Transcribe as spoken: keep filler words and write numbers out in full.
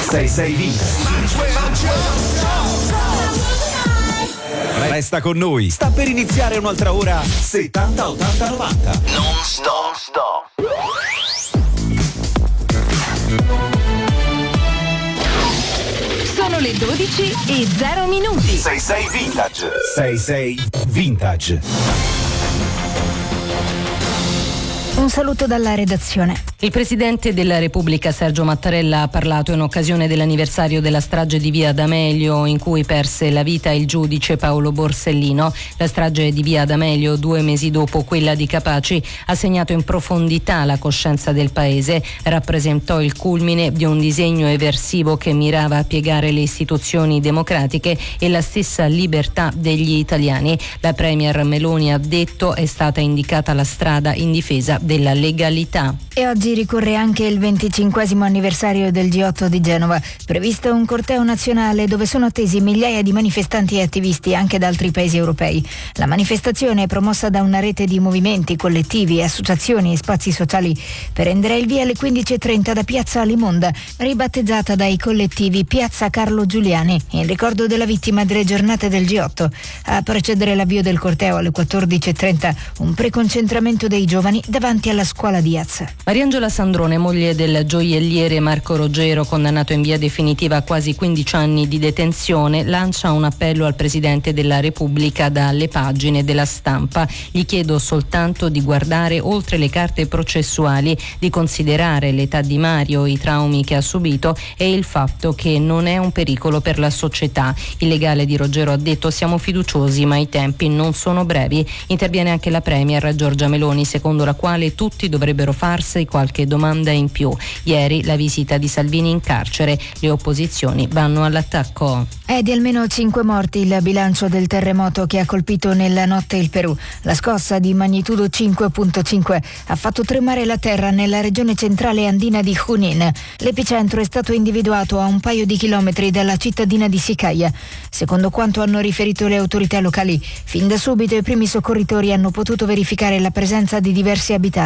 sei sei Vintage. Resta con noi, sta per iniziare un'altra ora settanta ottanta novanta. Non stop, stop. Sono le dodici e zero minuti. sei sei Vintage. sei sei Vintage. Un saluto dalla redazione. Il Presidente della Repubblica Sergio Mattarella ha parlato in occasione dell'anniversario della strage di Via D'Amelio, in cui perse la vita il giudice Paolo Borsellino. La strage di Via D'Amelio, due mesi dopo quella di Capaci, ha segnato in profondità la coscienza del paese. Rappresentò il culmine di un disegno eversivo che mirava a piegare le istituzioni democratiche e la stessa libertà degli italiani. La Premier Meloni ha detto: è stata indicata la strada in difesa della legalità. E oggi ricorre anche il venticinquesimo anniversario del G otto di Genova. Previsto un corteo nazionale dove sono attesi migliaia di manifestanti e attivisti anche da altri paesi europei. La manifestazione è promossa da una rete di movimenti, collettivi, associazioni e spazi sociali. Prenderà il via alle quindici e trenta da Piazza Alimonda, ribattezzata dai collettivi Piazza Carlo Giuliani, in ricordo della vittima delle giornate del G otto. A precedere l'avvio del corteo alle quattordici e trenta, un preconcentramento dei giovani davanti alla scuola di Azza. Mariangela Sandrone, moglie del gioielliere Marco Roggero, condannato in via definitiva a quasi quindici anni di detenzione, lancia un appello al Presidente della Repubblica dalle pagine della Stampa. Gli chiedo soltanto di guardare oltre le carte processuali, di considerare l'età di Mario, i traumi che ha subito e il fatto che non è un pericolo per la società. Il legale di Roggero ha detto: siamo fiduciosi ma i tempi non sono brevi. Interviene anche la Premier Giorgia Meloni, secondo la quale tutti dovrebbero farsi qualche domanda in più. Ieri la visita di Salvini in carcere, le opposizioni vanno all'attacco. È di almeno cinque morti il bilancio del terremoto che ha colpito nella notte il Perù. La scossa di magnitudo cinque virgola cinque ha fatto tremare la terra nella regione centrale andina di Junín. L'epicentro è stato individuato a un paio di chilometri dalla cittadina di Sicaia. Secondo quanto hanno riferito le autorità locali, fin da subito i primi soccorritori hanno potuto verificare la presenza di diversi abitanti